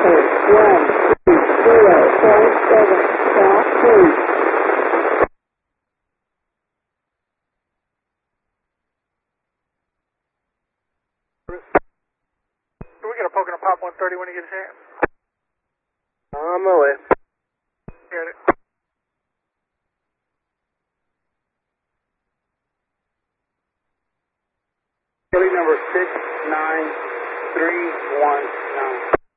we get a poke and a pop 130 when he gets here? On my way. Got it. Number 69319.